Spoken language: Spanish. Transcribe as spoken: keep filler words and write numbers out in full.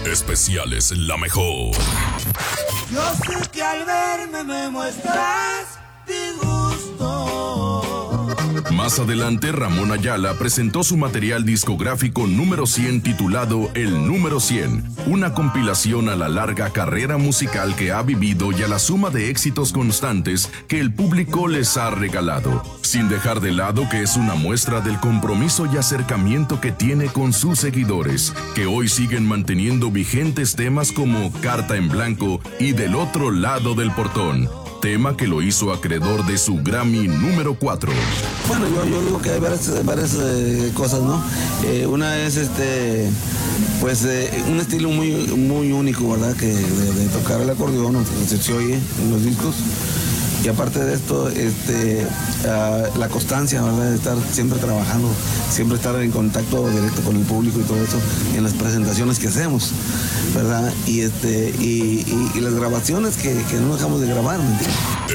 Especiales La Mejor. Yo sé que al verme me muestras disgusto. Más adelante, Ramón Ayala presentó su material discográfico número cien titulado El Número cien, una compilación a la larga carrera musical que ha vivido y a la suma de éxitos constantes que el público les ha regalado, sin dejar de lado que es una muestra del compromiso y acercamiento que tiene con sus seguidores, que hoy siguen manteniendo vigentes temas como Carta en Blanco y Del Otro Lado del Portón, tema que lo hizo acreedor de su Grammy número cuatro. Bueno, yo, yo digo que hay varias, varias eh, cosas, ¿no? Eh, una es este, pues eh, un estilo muy, muy único, ¿verdad? Que de, de tocar el acordeón, o se, se oye en los discos. Y aparte de esto, este, uh, la constancia, ¿verdad? De estar siempre trabajando, siempre estar en contacto directo con el público y todo eso, en las presentaciones que hacemos, ¿verdad? Y, este, y, y, y las grabaciones que, que no dejamos de grabar, ¿me entiendes?